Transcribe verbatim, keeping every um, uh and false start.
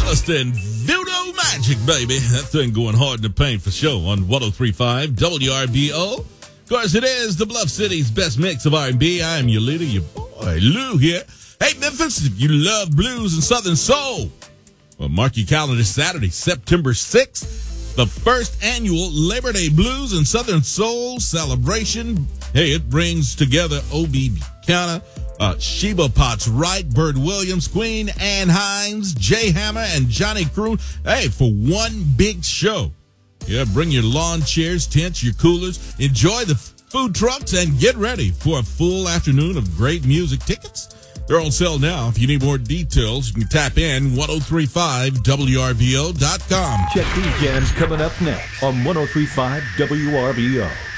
Williston, Voodoo Magic, baby. That thing going hard in the paint for sure on one oh three point five W R B O. Of course, it is the Bluff City's best mix of R and B. I am your leader, your boy, Lou here. Hey, Memphis, if you love blues and Southern soul, well, mark your calendar Saturday, September sixth, the first annual Labor Day Blues and Southern Soul celebration. Hey, it brings together O B Buchanan, uh, Sheba Potts Wright, Bird Williams, Queen Anne Hines, Jay Hammer, and Johnny Croon. Hey, for one big show. Yeah, bring your lawn chairs, tents, your coolers, enjoy the food trucks, and get ready for a full afternoon of great music. Tickets, they're on sale now. If you need more details, you can tap in ten thirty-five W R B O dot com. Check these jams coming up next on ten thirty-five W R B O.